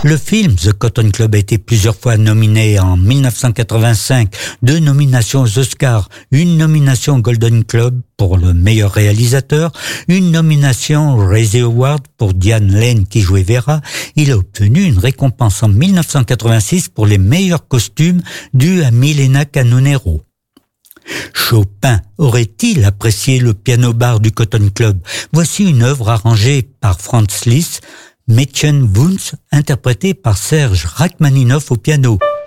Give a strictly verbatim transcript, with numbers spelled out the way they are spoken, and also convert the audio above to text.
Le film The Cotton Club a été plusieurs fois nominé en mille neuf cent quatre-vingt-cinq, deux nominations aux Oscars, une nomination au Golden Globe pour le meilleur réalisateur, une nomination au Razzie Award pour Diane Lane qui jouait Vera. Il a obtenu une récompense en mille neuf cent quatre-vingt-six pour les meilleurs costumes due à Milena Canonero. Chopin aurait-il apprécié le piano-bar du Cotton Club? Voici une œuvre arrangée par Franz Liszt, Mädchen Wunsch, interprétée par Serge Rachmaninoff au piano.